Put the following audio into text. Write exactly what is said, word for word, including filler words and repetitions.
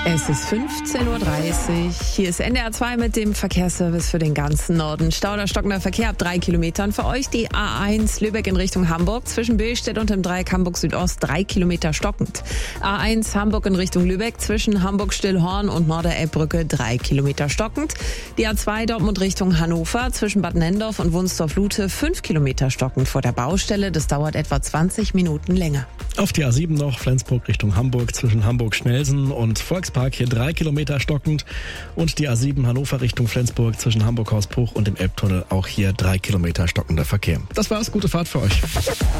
Es ist fünfzehn Uhr dreißig. Hier ist N D R zwei mit dem Verkehrsservice für den ganzen Norden. Stau oder stockender Verkehr ab drei Kilometern. Für euch die A eins Lübeck in Richtung Hamburg. Zwischen Billstedt und dem Dreieck Hamburg Südost drei Kilometer stockend. A eins Hamburg in Richtung Lübeck. Zwischen Hamburg-Stillhorn und Norderelbbrücke drei Kilometer stockend. Die A zwei Dortmund Richtung Hannover. Zwischen Bad Nendorf und Wunsdorf-Lute fünf Kilometer stockend vor der Baustelle. Das dauert etwa zwanzig Minuten länger. Auf die A sieben noch Flensburg Richtung Hamburg. Zwischen Hamburg-Schnelsen und Volkspark hier drei Kilometer stockend. Und die A sieben Hannover Richtung Flensburg zwischen Hamburg-Hausbruch und dem Elbtunnel auch hier drei Kilometer stockender Verkehr. Das war's, gute Fahrt für euch.